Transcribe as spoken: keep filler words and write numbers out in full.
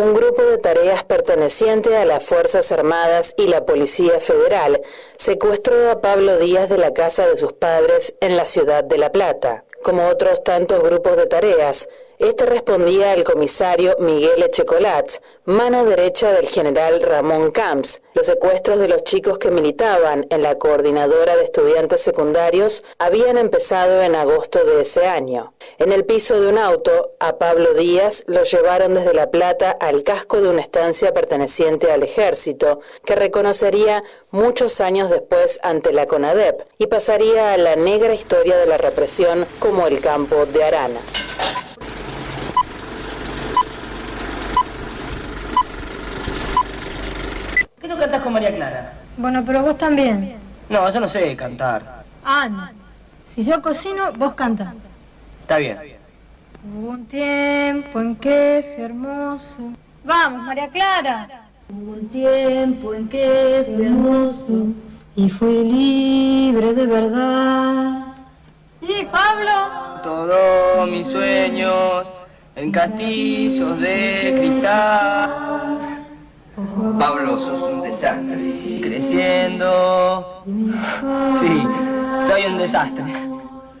un grupo de tareas perteneciente a las Fuerzas Armadas y la Policía Federal secuestró a Pablo Díaz de la casa de sus padres en la ciudad de La Plata. Como otros tantos grupos de tareas, este respondía al comisario Miguel Echecolatz, mano derecha del general Ramón Camps. Los secuestros de los chicos que militaban en la Coordinadora de Estudiantes Secundarios habían empezado en agosto de ese año. En el piso de un auto, a Pablo Díaz lo llevaron desde La Plata al casco de una estancia perteneciente al Ejército, que reconocería muchos años después ante la CONADEP y pasaría a la negra historia de la represión como el campo de Arana. ¿Qué no cantás con María Clara? Bueno, pero vos también. No, yo no sé cantar. Ah, no. Si yo cocino, vos cantás. Está bien. Hubo un tiempo en que fue hermoso. Vamos, María Clara. Hubo un tiempo en que fui hermoso y fui libre de verdad. ¿Y Pablo? Todos mis sueños en castillos de cristal. Pablo, sos un desastre. Creciendo. Sí, soy un desastre.